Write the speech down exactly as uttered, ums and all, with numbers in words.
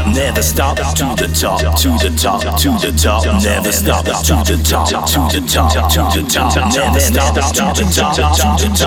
never stop to the top, to the top, to the top, never stop to the top, to the top, to the top, never stop to the top, to the top.